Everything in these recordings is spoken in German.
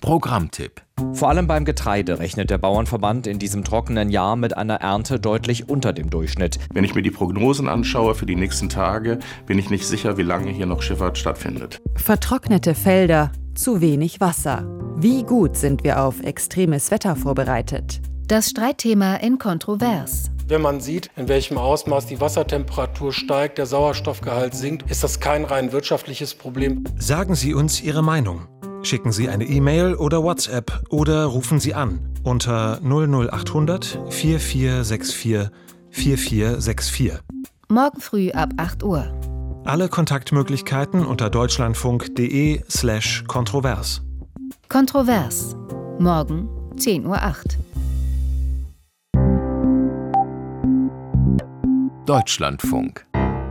Programmtipp. Vor allem beim Getreide rechnet der Bauernverband in diesem trockenen Jahr mit einer Ernte deutlich unter dem Durchschnitt. Wenn ich mir die Prognosen anschaue für die nächsten Tage, bin ich nicht sicher, wie lange hier noch Schifffahrt stattfindet. Vertrocknete Felder, zu wenig Wasser. Wie gut sind wir auf extremes Wetter vorbereitet? Das Streitthema in Kontrovers. Wenn man sieht, in welchem Ausmaß die Wassertemperatur steigt, der Sauerstoffgehalt sinkt, ist das kein rein wirtschaftliches Problem. Sagen Sie uns Ihre Meinung. Schicken Sie eine E-Mail oder WhatsApp oder rufen Sie an unter 00800 4464 4464. Morgen früh ab 8 Uhr. Alle Kontaktmöglichkeiten unter deutschlandfunk.de/kontrovers. Kontrovers. Morgen 10:08 Uhr. Deutschlandfunk.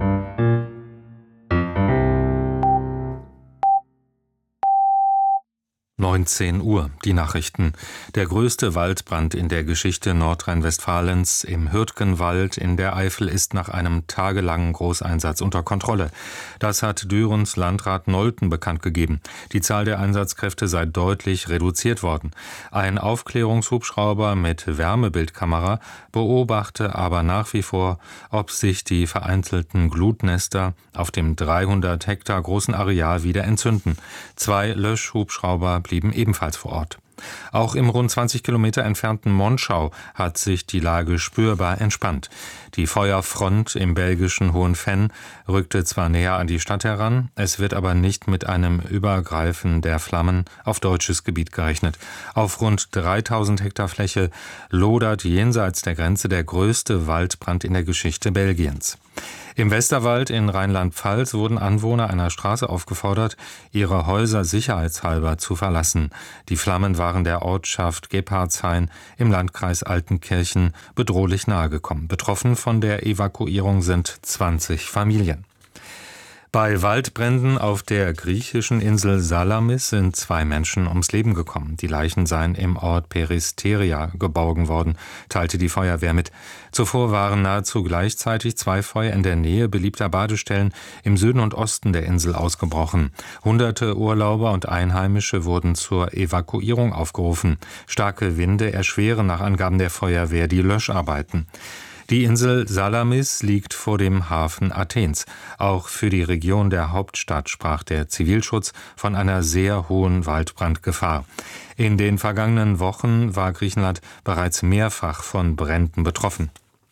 19 Uhr, die Nachrichten. Der größte Waldbrand in der Geschichte Nordrhein-Westfalens im Hürtgenwald in der Eifel ist nach einem tagelangen Großeinsatz unter Kontrolle. Das hat Dürens Landrat Nolten bekannt gegeben. Die Zahl der Einsatzkräfte sei deutlich reduziert worden. Ein Aufklärungshubschrauber mit Wärmebildkamera beobachte aber nach wie vor, ob sich die vereinzelten Glutnester auf dem 300 Hektar großen Areal wieder entzünden. 2 Löschhubschrauber blieben ebenfalls vor Ort. Auch im rund 20 Kilometer entfernten Monschau hat sich die Lage spürbar entspannt. Die Feuerfront im belgischen Hohenfenn rückte zwar näher an die Stadt heran, es wird aber nicht mit einem Übergreifen der Flammen auf deutsches Gebiet gerechnet. Auf rund 3000 Hektar Fläche lodert jenseits der Grenze der größte Waldbrand in der Geschichte Belgiens. Im Westerwald in Rheinland-Pfalz wurden Anwohner einer Straße aufgefordert, ihre Häuser sicherheitshalber zu verlassen. Die Flammen waren der Ortschaft Gebhardshain im Landkreis Altenkirchen bedrohlich nahegekommen. Betroffen von der Evakuierung sind 20 Familien. Bei Waldbränden auf der griechischen Insel Salamis sind 2 Menschen ums Leben gekommen. Die Leichen seien im Ort Peristeria geborgen worden, teilte die Feuerwehr mit. Zuvor waren nahezu gleichzeitig 2 Feuer in der Nähe beliebter Badestellen im Süden und Osten der Insel ausgebrochen. Hunderte Urlauber und Einheimische wurden zur Evakuierung aufgerufen. Starke Winde erschweren nach Angaben der Feuerwehr die Löscharbeiten. Die Insel Salamis liegt vor dem Hafen Athens. Auch für die Region der Hauptstadt sprach der Zivilschutz von einer sehr hohen Waldbrandgefahr. In den vergangenen Wochen war Griechenland bereits mehrfach von Bränden betroffen.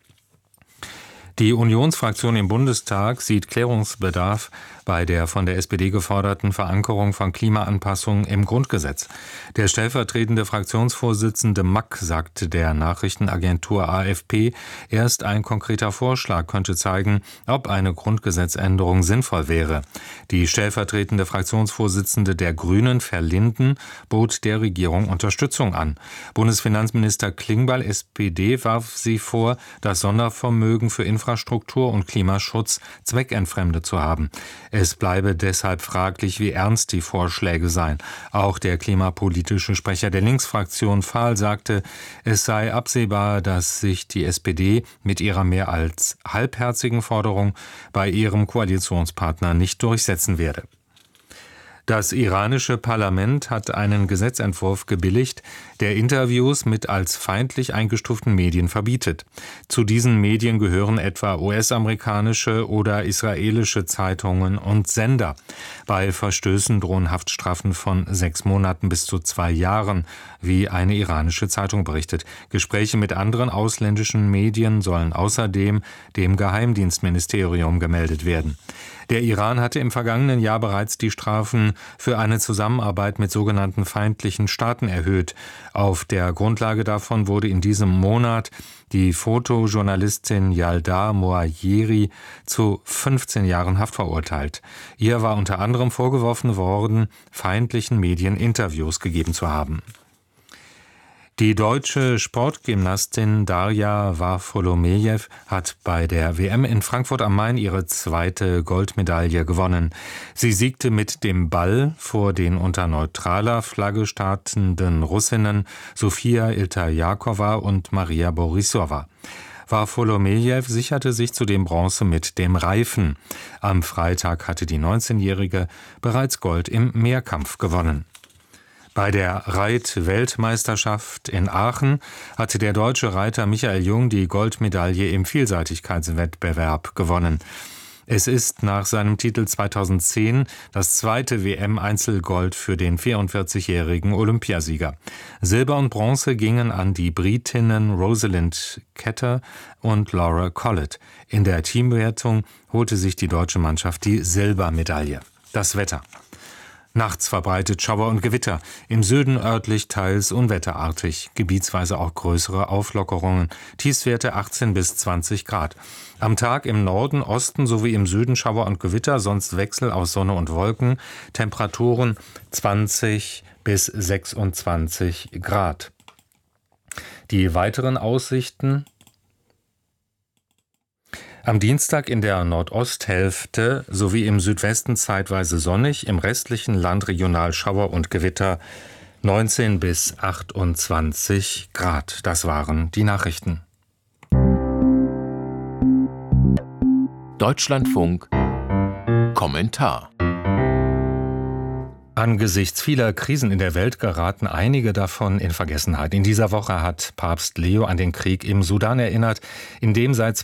Die Unionsfraktion im Bundestag sieht Klärungsbedarf bei der von der SPD geforderten Verankerung von Klimaanpassung im Grundgesetz. Der stellvertretende Fraktionsvorsitzende Mack sagte der Nachrichtenagentur AFP, erst ein konkreter Vorschlag könnte zeigen, ob eine Grundgesetzänderung sinnvoll wäre. Die stellvertretende Fraktionsvorsitzende der Grünen, Verlinden, bot der Regierung Unterstützung an. Bundesfinanzminister Klingbeil, SPD, warf sie vor, das Sondervermögen für Infrastruktur und Klimaschutz zweckentfremdet zu haben. Es bleibe deshalb fraglich, wie ernst die Vorschläge seien. Auch der klimapolitische Sprecher der Linksfraktion Fahl sagte, es sei absehbar, dass sich die SPD mit ihrer mehr als halbherzigen Forderung bei ihrem Koalitionspartner nicht durchsetzen werde. Das iranische Parlament hat einen Gesetzentwurf gebilligt, der Interviews mit als feindlich eingestuften Medien verbietet. Zu diesen Medien gehören etwa US-amerikanische oder israelische Zeitungen und Sender. Bei Verstößen drohen Haftstrafen von 6 Monaten bis zu 2 Jahren, wie eine iranische Zeitung berichtet. Gespräche mit anderen ausländischen Medien sollen außerdem dem Geheimdienstministerium gemeldet werden. Der Iran hatte im vergangenen Jahr bereits die Strafen für eine Zusammenarbeit mit sogenannten feindlichen Staaten erhöht. Auf der Grundlage davon wurde in diesem Monat die Fotojournalistin Yalda Moayeri zu 15 Jahren Haft verurteilt. Ihr war unter anderem vorgeworfen worden, feindlichen Medien Interviews gegeben zu haben. Die deutsche Sportgymnastin Darja Warfolomejew hat bei der WM in Frankfurt am Main ihre 2. Goldmedaille gewonnen. Sie siegte mit dem Ball vor den unter neutraler Flagge startenden Russinnen Sofia Iltajakowa und Maria Borissowa. Warfolomejew sicherte sich zudem Bronze mit dem Reifen. Am Freitag hatte die 19-Jährige bereits Gold im Mehrkampf gewonnen. Bei der Reit-Weltmeisterschaft in Aachen hatte der deutsche Reiter Michael Jung die Goldmedaille im Vielseitigkeitswettbewerb gewonnen. Es ist nach seinem Titel 2010 das zweite WM-Einzelgold für den 44-jährigen Olympiasieger. Silber und Bronze gingen an die Britinnen Rosalind Ketter und Laura Collett. In der Teamwertung holte sich die deutsche Mannschaft die Silbermedaille. Das Wetter. Nachts verbreitet Schauer und Gewitter, im Süden örtlich teils unwetterartig, gebietsweise auch größere Auflockerungen, Tiefstwerte 18 bis 20 Grad. Am Tag im Norden, Osten sowie im Süden Schauer und Gewitter, sonst Wechsel aus Sonne und Wolken, Temperaturen 20 bis 26 Grad. Die weiteren Aussichten: am Dienstag in der Nordosthälfte sowie im Südwesten zeitweise sonnig, im restlichen Land regional Schauer und Gewitter 19 bis 28 Grad. Das waren die Nachrichten. Deutschlandfunk Kommentar. Angesichts vieler Krisen in der Welt geraten einige davon in Vergessenheit. In dieser Woche hat Papst Leo an den Krieg im Sudan erinnert, in dem seit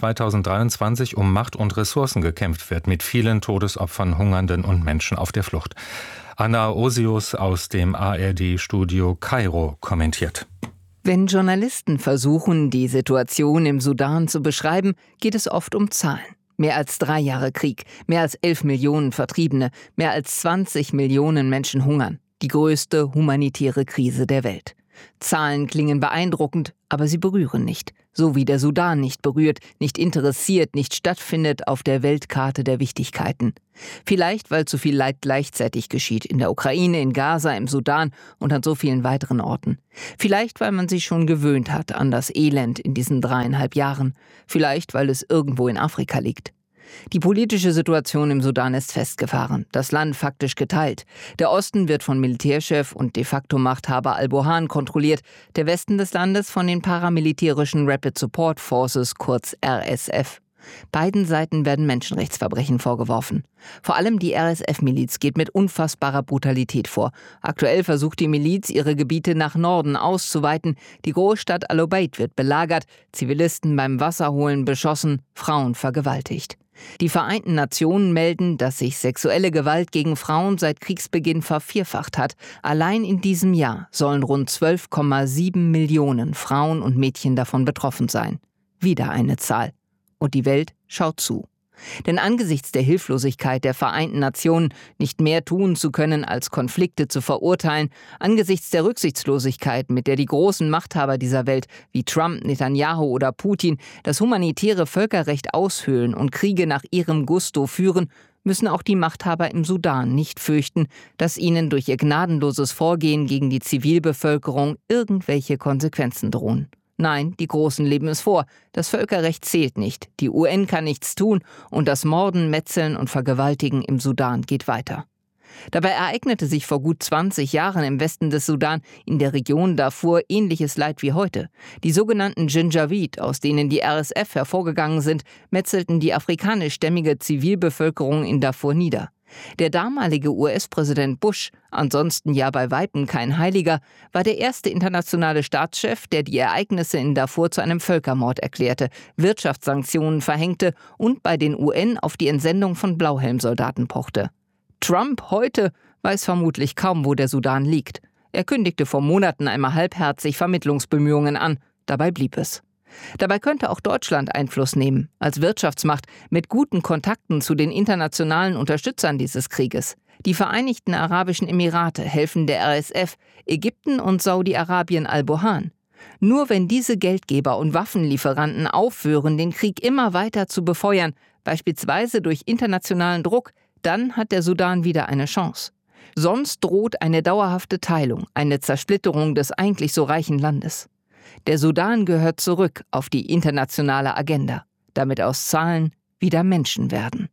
2023 um Macht und Ressourcen gekämpft wird, mit vielen Todesopfern, Hungernden und Menschen auf der Flucht. Anna Osius aus dem ARD-Studio Kairo kommentiert. Wenn Journalisten versuchen, die Situation im Sudan zu beschreiben, geht es oft um Zahlen. Mehr als 3 Jahre Krieg, mehr als 11 Millionen Vertriebene, mehr als 20 Millionen Menschen hungern. Die größte humanitäre Krise der Welt. Zahlen klingen beeindruckend, aber sie berühren nicht. So wie der Sudan nicht berührt, nicht interessiert, nicht stattfindet auf der Weltkarte der Wichtigkeiten. Vielleicht, weil zu viel Leid gleichzeitig geschieht. In der Ukraine, in Gaza, im Sudan und an so vielen weiteren Orten. Vielleicht, weil man sich schon gewöhnt hat an das Elend in diesen 3,5 Jahren. Vielleicht, weil es irgendwo in Afrika liegt. Die politische Situation im Sudan ist festgefahren, das Land faktisch geteilt. Der Osten wird von Militärchef und de facto Machthaber al-Burhan kontrolliert, der Westen des Landes von den paramilitärischen Rapid Support Forces, kurz RSF. Beiden Seiten werden Menschenrechtsverbrechen vorgeworfen. Vor allem die RSF-Miliz geht mit unfassbarer Brutalität vor. Aktuell versucht die Miliz, ihre Gebiete nach Norden auszuweiten. Die Großstadt Al-Obeid wird belagert, Zivilisten beim Wasserholen beschossen, Frauen vergewaltigt. Die Vereinten Nationen melden, dass sich sexuelle Gewalt gegen Frauen seit Kriegsbeginn vervierfacht hat. Allein in diesem Jahr sollen rund 12,7 Millionen Frauen und Mädchen davon betroffen sein. Wieder eine Zahl. Und die Welt schaut zu. Denn angesichts der Hilflosigkeit der Vereinten Nationen, nicht mehr tun zu können, als Konflikte zu verurteilen, angesichts der Rücksichtslosigkeit, mit der die großen Machthaber dieser Welt wie Trump, Netanyahu oder Putin das humanitäre Völkerrecht aushöhlen und Kriege nach ihrem Gusto führen, müssen auch die Machthaber im Sudan nicht fürchten, dass ihnen durch ihr gnadenloses Vorgehen gegen die Zivilbevölkerung irgendwelche Konsequenzen drohen. Nein, die Großen leben es vor. Das Völkerrecht zählt nicht, die UN kann nichts tun und das Morden, Metzeln und Vergewaltigen im Sudan geht weiter. Dabei ereignete sich vor gut 20 Jahren im Westen des Sudan in der Region Darfur ähnliches Leid wie heute. Die sogenannten Janjaweed, aus denen die RSF hervorgegangen sind, metzelten die afrikanischstämmige Zivilbevölkerung in Darfur nieder. Der damalige US-Präsident Bush, ansonsten ja bei Weitem kein Heiliger, war der erste internationale Staatschef, der die Ereignisse in Darfur zu einem Völkermord erklärte, Wirtschaftssanktionen verhängte und bei den UN auf die Entsendung von Blauhelmsoldaten pochte. Trump heute weiß vermutlich kaum, wo der Sudan liegt. Er kündigte vor Monaten einmal halbherzig Vermittlungsbemühungen an, dabei blieb es. Dabei könnte auch Deutschland Einfluss nehmen, als Wirtschaftsmacht mit guten Kontakten zu den internationalen Unterstützern dieses Krieges. Die Vereinigten Arabischen Emirate helfen der RSF, Ägypten und Saudi-Arabien al-Burhan. Nur wenn diese Geldgeber und Waffenlieferanten aufhören, den Krieg immer weiter zu befeuern, beispielsweise durch internationalen Druck, dann hat der Sudan wieder eine Chance. Sonst droht eine dauerhafte Teilung, eine Zersplitterung des eigentlich so reichen Landes. Der Sudan gehört zurück auf die internationale Agenda, damit aus Zahlen wieder Menschen werden.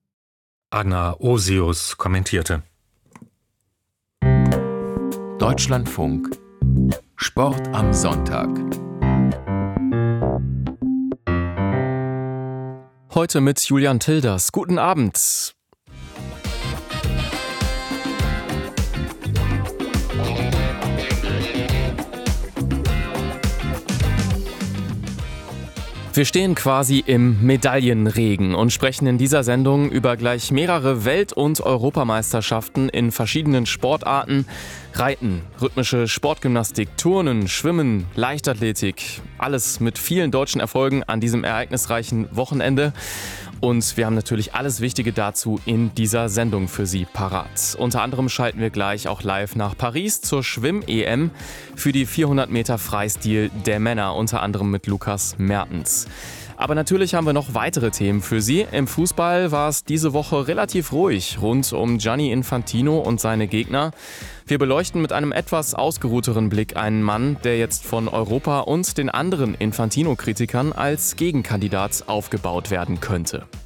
Anna Osius kommentierte. Deutschlandfunk Sport am Sonntag. Heute mit Julian Tilders. Guten Abend. Wir stehen quasi im Medaillenregen und sprechen in dieser Sendung über gleich mehrere Welt- und Europameisterschaften in verschiedenen Sportarten. Reiten, rhythmische Sportgymnastik, Turnen, Schwimmen, Leichtathletik. Alles mit vielen deutschen Erfolgen an diesem ereignisreichen Wochenende. Und wir haben natürlich alles Wichtige dazu in dieser Sendung für Sie parat. Unter anderem schalten wir gleich auch live nach Paris zur Schwimm-EM für die 400 Meter Freistil der Männer, unter anderem mit Lukas Mertens. Aber natürlich haben wir noch weitere Themen für Sie. Im Fußball war es diese Woche relativ ruhig rund um Gianni Infantino und seine Gegner. Wir beleuchten mit einem etwas ausgeruhteren Blick einen Mann, der jetzt von Europa und den anderen Infantino-Kritikern als Gegenkandidat aufgebaut werden könnte.